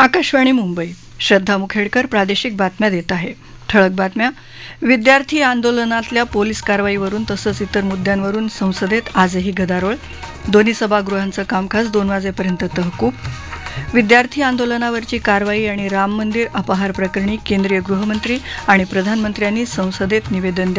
आकाशवाणी मुंबई. श्रद्धा मुखेडकर प्रादेशिक बातम्या देत आहे. ठळक बातम्या. विद्यार्थी आंदोलनातल्या पोलीस कारवाईवरून तसंच इतर मुद्द्यांवरून संसदेत आजही गदारोळ. दोन्ही सभागृहांचं कामकाज 2 वाजेपर्यंत तहकूब. विद्यार्थी आंदोलनावरची कारवाई आणि राम मंदिर अपहार प्रकरणी केंद्रीय गृहमंत्री आणि प्रधानमंत्र्यांनी संसदेत निवेदन